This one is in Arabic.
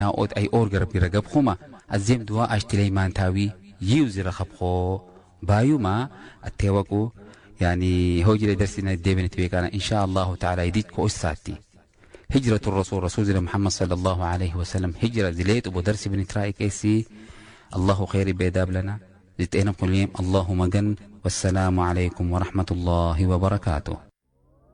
أود أي أورجر برجب خما الزم دواء أشتلي مانتاوي يوزر خبخو بايو ما التوقو يعني هو جل درسنا الدبن تبيكانا إن شاء الله تعالى يديد كوساتي هجرة الرسول رسول محمد صلى الله عليه وسلم هجرة زليت أبو درس بن تراي كيسي الله خير بيداب لنا زتينا كل يوم اللهم جن والسلام عليكم ورحمة الله وبركاته.